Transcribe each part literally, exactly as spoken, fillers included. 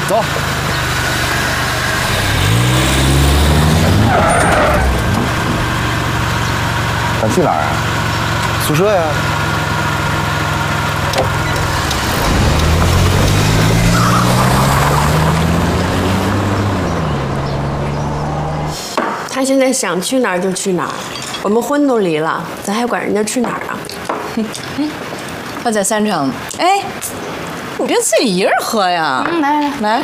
走。咱去哪儿啊？宿舍呀。 他现在想去哪儿就去哪儿，我们婚都离了，咱还管人家去哪儿啊？ 他在三厂，哎，你别自己一人喝呀。 嗯，来来来。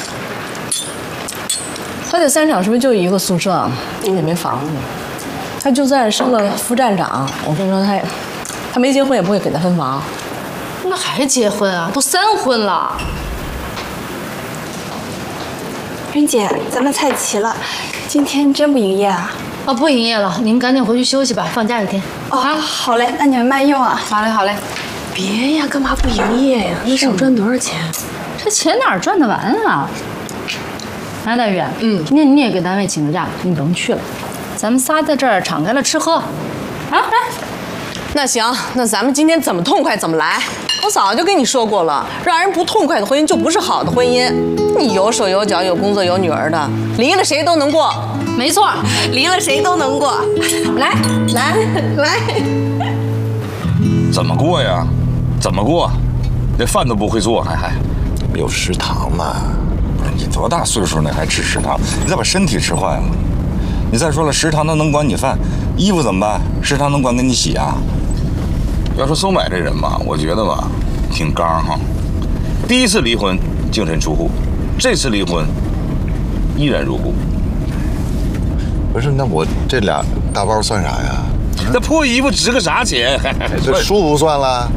他在三厂是不是就一个宿舍？也没房子。他就算升了副站长，我跟你说他，他没结婚也不会给他分房。 那还结婚啊？都三婚了。 云姐，咱们菜齐了，今天真不营业啊？ 啊，不营业了，您赶紧回去休息吧，放假一天。 哦，啊、好嘞，那你们慢用啊。 好嘞，好嘞。 别呀，干嘛不营业呀？那少赚多少钱？ 这钱哪儿赚得完啊？哎，大玉，嗯，今天你也给单位请个假，你不用去了，咱们仨在这儿敞开了吃喝。啊，来。 那行，那咱们今天怎么痛快怎么来。我早就跟你说过了，让人不痛快的婚姻就不是好的婚姻。你有手有脚有工作有女儿的，离了谁都能过。 没错， 离了谁都能过。来来来， 怎么过呀？怎么过？连饭都不会做，还还有食堂嘛？ 不是你多大岁数了还吃食堂？你再把身体吃坏了。你再说了，食堂它能管你饭，衣服怎么办？食堂能管给你洗啊？要说收买这人吧，我觉得吧，挺刚哈。第一次离婚净身出户，这次离婚依然入户。 不是，那我这俩大包算啥呀？ 那破衣服值个啥钱？ 这书不算了。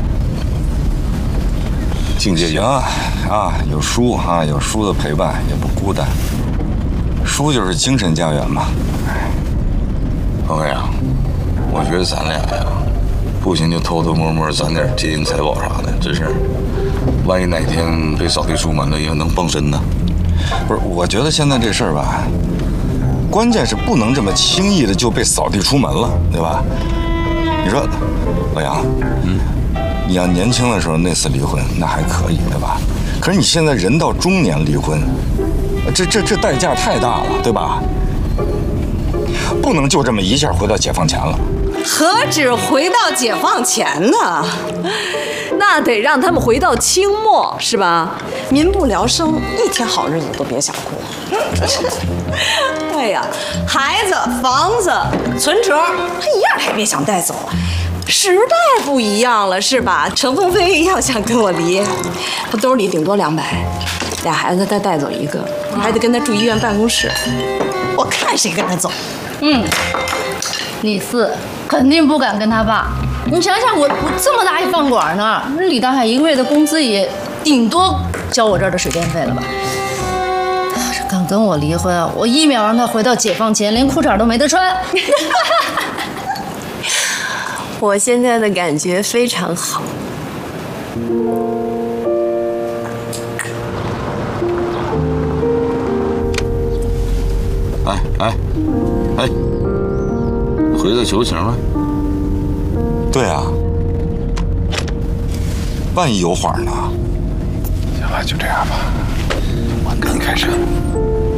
静姐行啊，啊，有书啊，有书的陪伴也不孤单。书就是精神家园嘛。鹏飞啊，我觉得咱俩呀。不行就偷偷摸摸攒点金银财宝啥的，这事儿，万一哪天被扫地出门了，也能傍身呢。不是，我觉得现在这事儿吧，关键是不能这么轻易的就被扫地出门了，对吧？你说，老杨，嗯，你要年轻的时候那次离婚那还可以，对吧？可是你现在人到中年离婚，这这这代价太大了，对吧？不能就这么一下回到解放前了。 何止回到解放前呢？那得让他们回到清末，是吧？民不聊生，一天好日子都别想过。哎呀，孩子、房子、存折，他一样他也别想带走。时代不一样了，是吧？陈凤飞要想跟我离，他兜里顶多两百，俩孩子他带走一个，还得跟他住医院办公室。我看谁跟他走。 嗯，李四。肯定不敢跟他爸。你想想我，我这么大一饭馆呢，李大海一个月的工资也顶多交我这儿的水电费了吧？这敢跟我离婚啊，我一秒让他回到解放前，连裤衩都没得穿。 我现在的感觉非常好。 哎哎哎！回到求情了。 对啊，万一有谎呢？ 行吧，就这样吧，我赶紧开车。